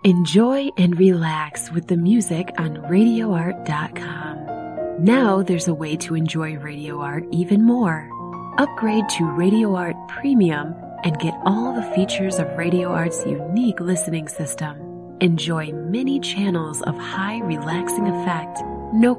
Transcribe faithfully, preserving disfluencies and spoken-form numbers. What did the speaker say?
Enjoy and relax with the music on radio art dot com. Now there's a way to enjoy Radio Art even more. Upgrade to Radio Art Premium and get all the features of Radio Art's unique listening system. Enjoy many channels of high relaxing effect, no